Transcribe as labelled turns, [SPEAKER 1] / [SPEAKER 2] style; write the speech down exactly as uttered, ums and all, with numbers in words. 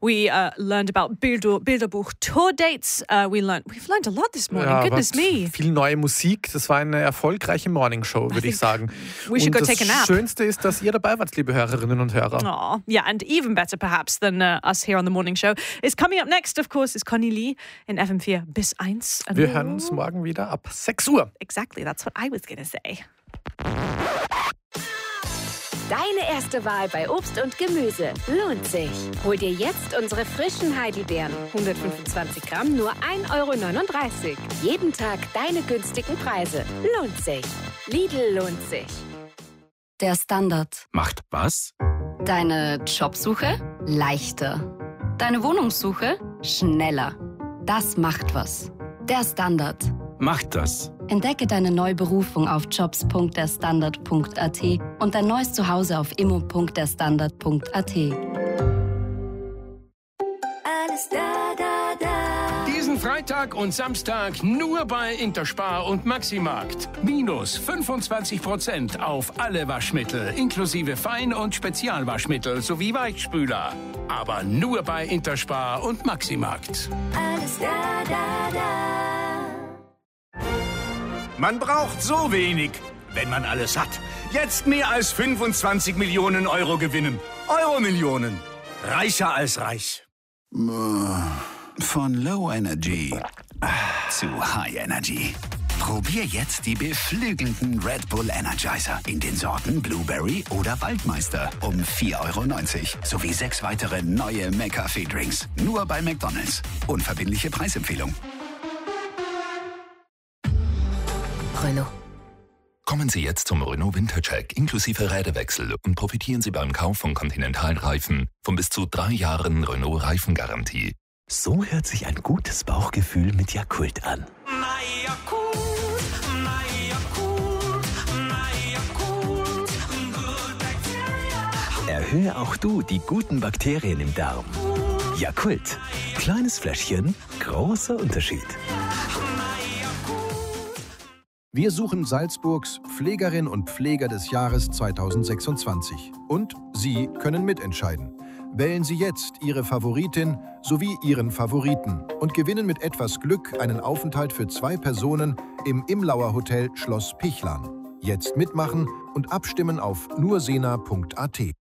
[SPEAKER 1] We uh, learned about Bilder, Bilderbuch tour dates. Uh, we learned, we've learned a lot this morning.
[SPEAKER 2] Ja,
[SPEAKER 1] Goodness me.
[SPEAKER 2] Viel neue Musik. Das war eine erfolgreiche Morningshow, würde ich sagen.
[SPEAKER 1] We should
[SPEAKER 2] und
[SPEAKER 1] go
[SPEAKER 2] das
[SPEAKER 1] take a nap.
[SPEAKER 2] Schönste ist, dass ihr dabei wart, liebe Hörerinnen und Hörer.
[SPEAKER 1] Oh, yeah, and even better perhaps than uh, us here on the morning show is coming up next, of course, is Conny Lee in F M vier bis eins.
[SPEAKER 2] Wir hören uns morgen wieder ab sechs Uhr.
[SPEAKER 1] Exactly, that's what I was going to say.
[SPEAKER 3] Deine erste Wahl bei Obst und Gemüse lohnt sich. Hol dir jetzt unsere frischen Heidelbeeren. hundertfünfundzwanzig Gramm, nur ein Euro neununddreißig. Jeden Tag deine günstigen Preise. Lohnt sich. Lidl lohnt sich.
[SPEAKER 4] Der Standard.
[SPEAKER 5] Macht was?
[SPEAKER 4] Deine Jobsuche leichter. Deine Wohnungssuche schneller. Das macht was. Der Standard.
[SPEAKER 5] Macht das.
[SPEAKER 4] Entdecke deine neue Berufung auf jobs punkt der standard punkt a t und dein neues Zuhause auf immo punkt der standard punkt a t.
[SPEAKER 3] Alles da, da, da.
[SPEAKER 6] Diesen Freitag und Samstag nur bei Interspar und Maximarkt. Minus fünfundzwanzig Prozent auf alle Waschmittel, inklusive Fein- und Spezialwaschmittel sowie Weichspüler. Aber nur bei Interspar und Maximarkt.
[SPEAKER 3] Alles da, da, da.
[SPEAKER 7] Man braucht so wenig, wenn man alles hat. Jetzt mehr als fünfundzwanzig Millionen Euro gewinnen. Euro-Millionen. Reicher als reich.
[SPEAKER 8] Von Low Energy zu High Energy. Probier jetzt die beflügelnden Red Bull Energizer in den Sorten Blueberry oder Waldmeister um vier Euro neunzig sowie sechs weitere neue McCafé-Drinks. Nur bei McDonald's. Unverbindliche Preisempfehlung.
[SPEAKER 3] Renault.
[SPEAKER 5] Kommen Sie jetzt zum Renault Wintercheck inklusive Räderwechsel und profitieren Sie beim Kauf von Continental-Reifen von bis zu drei Jahren Renault-Reifengarantie.
[SPEAKER 9] So hört sich ein gutes Bauchgefühl mit Yakult an. Erhöhe auch du die guten Bakterien im Darm. Yakult. Kleines Fläschchen, großer Unterschied.
[SPEAKER 10] Wir suchen Salzburgs Pflegerin und Pfleger des Jahres zweitausendsechsundzwanzig. Und Sie können mitentscheiden. Wählen Sie jetzt Ihre Favoritin sowie Ihren Favoriten und gewinnen mit etwas Glück einen Aufenthalt für zwei Personen im Imlauer Hotel Schloss Pichlan. Jetzt mitmachen und abstimmen auf nursena punkt a t.